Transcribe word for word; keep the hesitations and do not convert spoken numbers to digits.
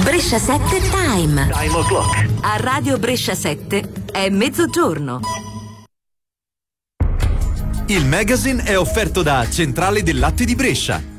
Brescia sette Time. Time o'clock. A Radio Brescia sette è mezzogiorno. Il magazine è offerto da Centrale del Latte di Brescia.